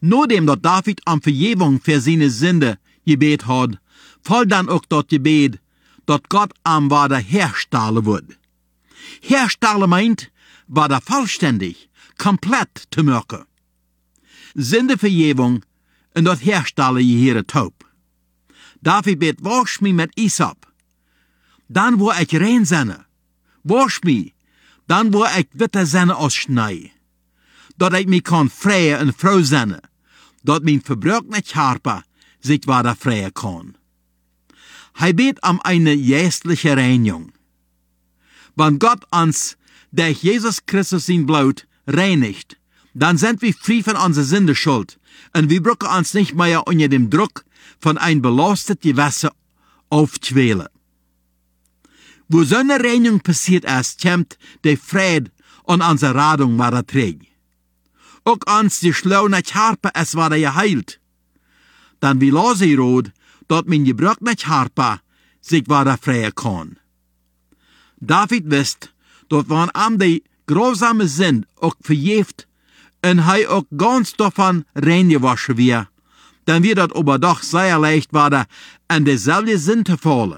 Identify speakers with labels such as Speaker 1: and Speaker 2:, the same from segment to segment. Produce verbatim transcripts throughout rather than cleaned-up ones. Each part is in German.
Speaker 1: Nachdem dat David am Vergebung für seine Sünde gebet hat, folgt dann auch dat Gebet, dat Gott am wieder herstellen wird. Herstellen meint, wieder vollständig, komplett zu machen. Sündevergebung und dat herstellen je Heere taub. David bet, wasch mich mit Isop, dann wo ich rein senne. Wasch mich, dann wo ich witte senne als Schnee. Dat ich mich kan freien en vrouw senne, dat mijn verbruikte Harpe sich wieder freien kann. Hij bet um eine geistliche Reinigung. Wenn Gott uns durch Jesus Christus sein Blut reinigt, dann sind wir frei von unserer Sündenschuld und wir brauchen uns nicht mehr unter dem Druck von ein belastet Gewässer aufzuwählen. Wo so eine Reinigung passiert ist, kommt der Friede und unsere Radung wieder trägt. Auch uns die schlaue Harpe es wieder geheilt. Dann wie lose rot, dort mein gebrochene Harpe sich wieder freien kann. David wisst, dort waren am die grausame Sinn auch verjeft und hij auch ganz davon reingewaschen wir, dann wird das aber doch sehr leicht werden, an derselbe Sinn zu fallen.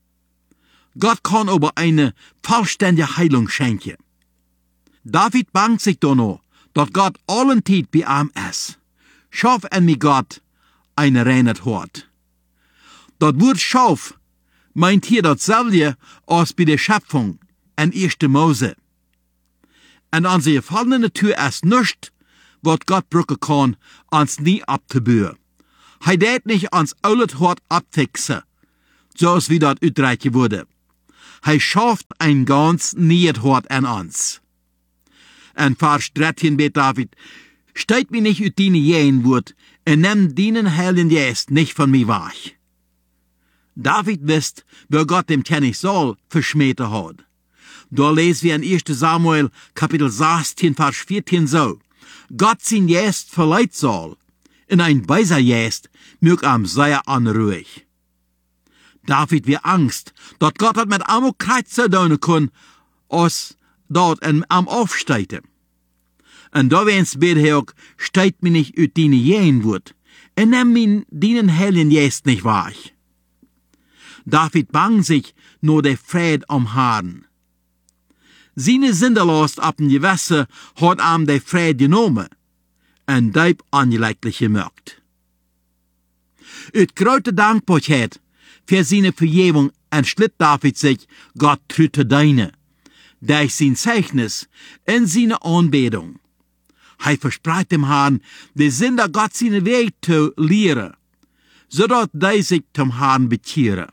Speaker 1: Gott kann aber eine vollständige Heilung schenken. David bangt sich da noch, dass Gott allen Zeit bei ihm ist. Schaff en mi Gott eine reinet Hort. Das Wort Schauf meint hier dasselbe als bei der Schöpfung in erste Mose. Und unsere gefallene Natur ist nichts, was Gott brauchen kann, uns nie abzubühen. Hij deed nicht ans oude Hort abfixen, zoals wie dat uitreichen wurde. Hij schafft ein ganz neues Hort an uns. En Vers dreizehn bet David, steigt mir nicht ut deine Jähen Wort, und nimm deinen Heiligen Geist nicht von mir weg. David wisst, wer Gott dem König Saul verschmähte hat. Da lesen wir in erster Samuel, Kapitel sechzehn, Vers vierzehn so, Gott sein Geist verleiht Saul, in ein beiser Geist mög am sehr unruhig. David wie Angst, dat Gott hat mit am Kreuzer tun kann, als dort am Aufsteite. Und da wens bet er auch, steigt mir nicht ut deine Jähen Wort, und nimm min deinen Heiligen Geist nicht weg. David bang sich nur der Fried am Haaren. Seine Sündelast ab dem Gewässer hat am der Fried genommen, und deib angeleglich gemerkt. Ut grote Dankbarkeit für seine Vergebung entschlitt David sich, Gott treu zu dienen, durch sein Zeichnis in seine Anbetung. Hij verspreit dem Herrn, die Sünder Gott seine Weg zu lehren, zodat die sich zum Herrn bekehren.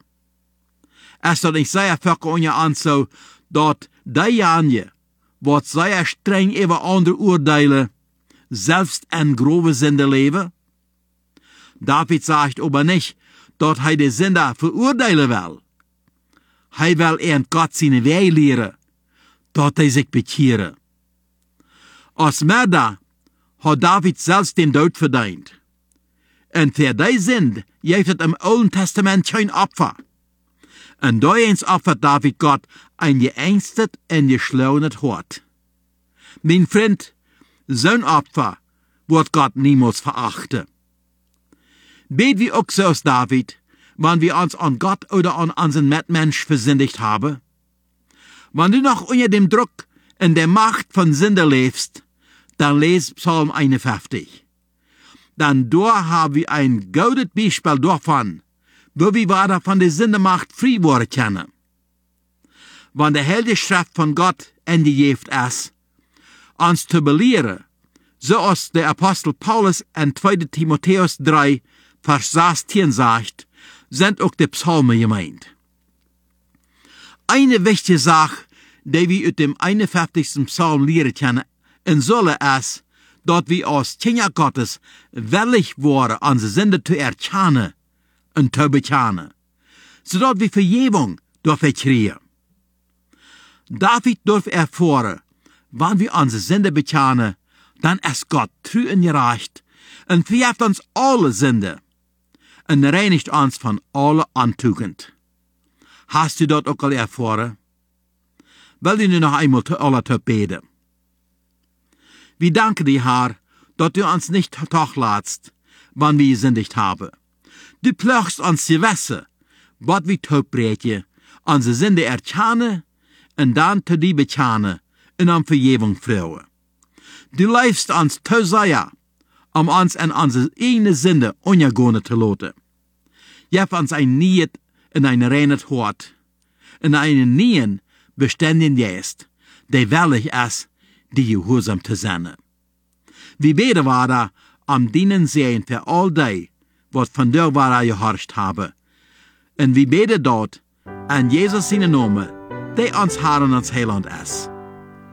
Speaker 1: Es soll nicht sehr viel onje an so, dat die Janje, wat sehr streng über andere urteilen, selbst in grobe Sünde leben? David sagt aber nicht, dat hij de Sünder verurteilen will. Hij will in Gott seine Weg lehren, dat hij sich bekehren. Als Mörder hat David selbst den Tod verdient. Und für die Sünde gibt es im Alten Testament kein Opfer. Und da eins opfert David Gott ein geängstet und geschlaunet Hort. Mein Freund, so'n Opfer wird Gott niemals verachten. Bet wie auch so als David, wenn wir uns an Gott oder an unseren Mitmensch versündigt haben? Wenn du noch unter dem Druck und der Macht von Sünde lebst, dann lest Psalm einundfünfzig. Dann da haben wir ein gutes Beispiel davon, wo wir weiter von der Sündemacht frei worden können. Wenn der Heilige Schrift von Gott in die Gift ist, uns zu belehren, so als der Apostel Paulus in zweiter Timotheus drei, Vers sechzehn sagt, sind auch die Psalmen gemeint. Eine wichtige Sache, die wir aus dem einundfünfzigsten Psalm lehren können, und sollen es, dass wir als Kinder Gottes willig waren, unsere Sünde zu erkennen und zu bekennen, sodass wir Vergebung dürfen kriegen. David darf erfahren, wenn wir unsere Sünde bekennen, dann ist Gott treu und gerecht und vergibt uns alle Sünde und reinigt uns von aller Antugend. Hast du das auch al erfahren? Will du noch einmal zu aller beten? Wir danken dir, Herr, dass du uns nicht tachlatst, wann wir gesündigt haben. Du plöchst uns zu wissen, was wir taubbretje, unsere Sünde erkennen und dann zu dir bekennen und um Vergebung fragen. Du leifst uns zu sehr, um uns in unsere eigene Sünde ungegeben zu lassen. Gib uns ein Niet und ein reines Hort, und einen neuen, beständigen Geist, der willig ist, die gehorsam zu sein. Wir beten weiter am Dienen sehen für all die, was von dir war gehorcht haben. Und wir beten dort an Jesus seinen Namen, der uns Herr und uns Heiland ist.